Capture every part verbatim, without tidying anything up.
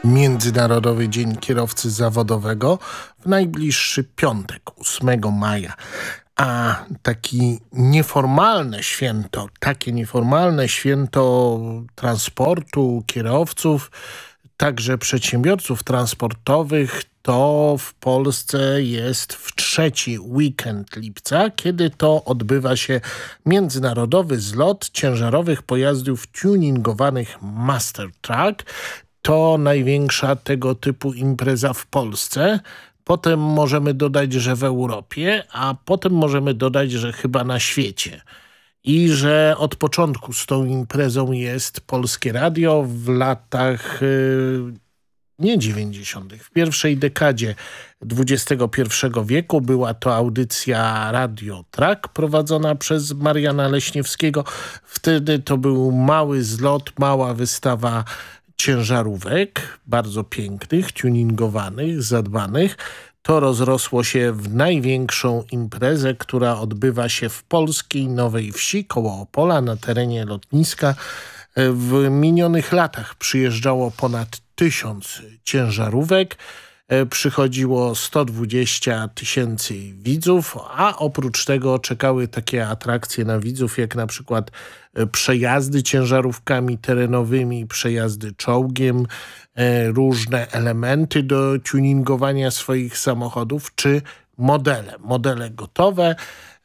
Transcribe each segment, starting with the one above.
Międzynarodowy Dzień Kierowcy Zawodowego w najbliższy piątek, ósmego maja. A taki nieformalne święto, takie nieformalne święto transportu, kierowców, także przedsiębiorców transportowych, to w Polsce jest w trzeci weekend lipca, kiedy to odbywa się międzynarodowy zlot ciężarowych pojazdów tuningowanych Master Truck. To największa tego typu impreza w Polsce. Potem możemy dodać, że w Europie, a potem możemy dodać, że chyba na świecie. I że od początku z tą imprezą jest Polskie Radio w latach yy, nie dziewięćdziesiątych. W pierwszej dekadzie dwudziestego pierwszego wieku była to audycja Radio Track prowadzona przez Mariana Leśniewskiego. Wtedy to był mały zlot, mała wystawa ciężarówek, bardzo pięknych, tuningowanych, zadbanych. To rozrosło się w największą imprezę, która odbywa się w polskiej Nowej Wsi koło Opola na terenie lotniska. W minionych latach przyjeżdżało ponad tysiąc ciężarówek. Przychodziło sto dwadzieścia tysięcy widzów, a oprócz tego czekały takie atrakcje na widzów, jak na przykład przejazdy ciężarówkami terenowymi, przejazdy czołgiem, różne elementy do tuningowania swoich samochodów, czy modele, modele gotowe,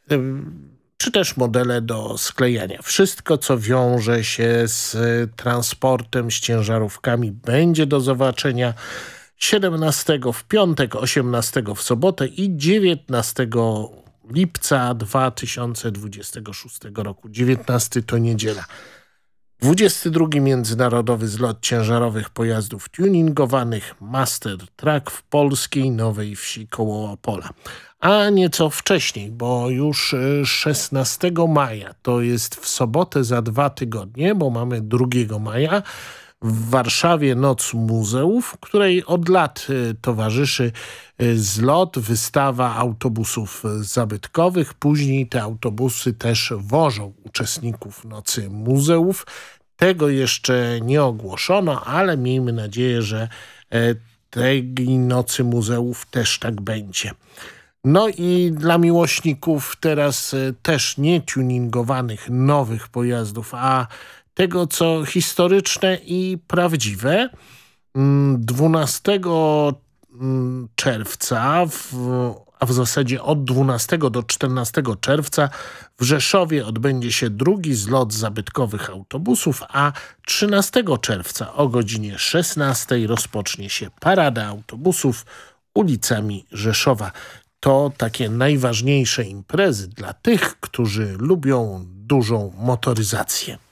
czy też modele do sklejania. Wszystko, co wiąże się z transportem, z ciężarówkami, będzie do zobaczenia siedemnastego w piątek, osiemnastego w sobotę i dziewiętnastego lipca dwa tysiące dwudziestego szóstego roku. dziewiętnasty to niedziela. dwudziesty drugi Międzynarodowy Zlot Ciężarowych Pojazdów Tuningowanych Master Truck w polskiej Nowej Wsi koło Opola. A nieco wcześniej, bo już szesnastego maja, to jest w sobotę za dwa tygodnie, bo mamy drugiego maja, w Warszawie Noc Muzeów, której od lat towarzyszy zlot, wystawa autobusów zabytkowych. Później te autobusy też wożą uczestników Nocy Muzeów. Tego jeszcze nie ogłoszono, ale miejmy nadzieję, że tej Nocy Muzeów też tak będzie. No i dla miłośników teraz też nie tuningowanych nowych pojazdów, a tego, co historyczne i prawdziwe. dwunastego czerwca, w, a w zasadzie od dwunastego do czternastego czerwca w Rzeszowie odbędzie się drugi zlot zabytkowych autobusów, a trzynastego czerwca o godzinie szesnastej rozpocznie się parada autobusów ulicami Rzeszowa. To takie najważniejsze imprezy dla tych, którzy lubią dużą motoryzację.